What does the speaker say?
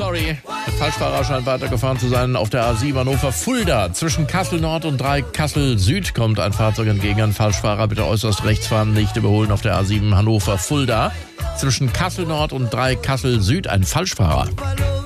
Sorry, der Falschfahrer scheint weitergefahren zu sein auf der A7 Hannover-Fulda. Zwischen Kassel Nord und 3 Kassel Süd kommt ein Fahrzeug entgegen. Ein Falschfahrer, bitte äußerst rechts fahren, nicht überholen auf der A7 Hannover-Fulda. Zwischen Kassel Nord und 3 Kassel Süd ein Falschfahrer.